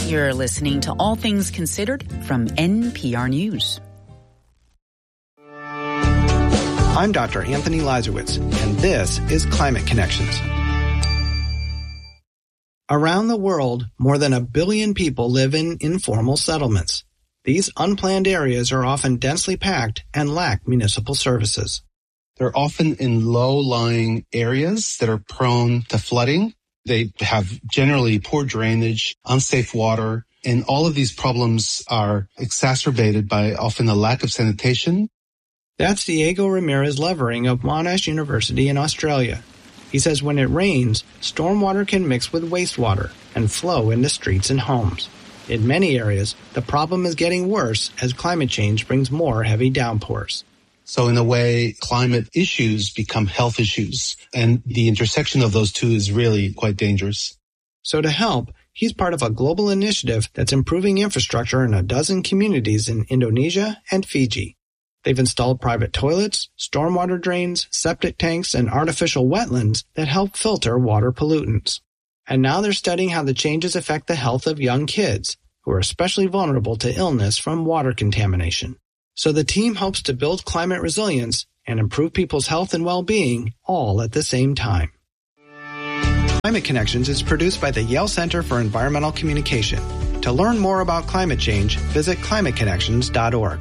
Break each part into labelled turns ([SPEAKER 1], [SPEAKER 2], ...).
[SPEAKER 1] You're listening to All Things Considered from NPR News.
[SPEAKER 2] I'm Dr. Anthony Lazarowitz, and this is Climate Connections. Around the world, more than 1 billion people live in informal settlements. These unplanned areas are often densely packed and lack municipal services.
[SPEAKER 3] They're often in low-lying areas that are prone to flooding. They have generally poor drainage, unsafe water, and all of these problems are exacerbated by often the lack of sanitation.
[SPEAKER 2] That's Diego Ramirez Levering of Monash University in Australia. He says when it rains, stormwater can mix with wastewater and flow into streets and homes. In many areas, the problem is getting worse as climate change brings more heavy downpours.
[SPEAKER 3] So in a way, climate issues become health issues, and the intersection of those two is really quite dangerous.
[SPEAKER 2] So to help, he's part of a global initiative that's improving infrastructure in 12 communities in Indonesia and Fiji. They've installed private toilets, stormwater drains, septic tanks, and artificial wetlands that help filter water pollutants. And now they're studying how the changes affect the health of young kids, who are especially vulnerable to illness from water contamination. So the team hopes to build climate resilience and improve people's health and well-being all at the same time. Climate Connections is produced by the Yale Center for Environmental Communication. To learn more about climate change, visit climateconnections.org.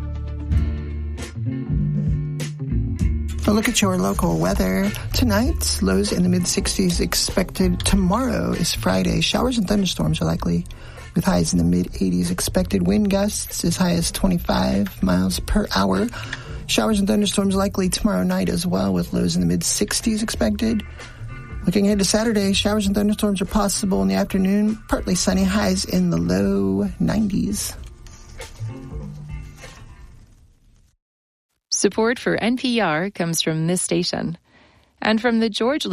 [SPEAKER 4] A look at your local weather. Tonight, lows in the mid-60s expected. Tomorrow is Friday. Showers and thunderstorms are likely, with highs in the mid-80s expected. Wind gusts as high as 25 miles per hour. Showers and thunderstorms likely tomorrow night as well, with lows in the mid-60s expected. Looking ahead to Saturday, showers and thunderstorms are possible in the afternoon. Partly sunny, highs in the low 90s.
[SPEAKER 5] Support for NPR comes from this station and from the George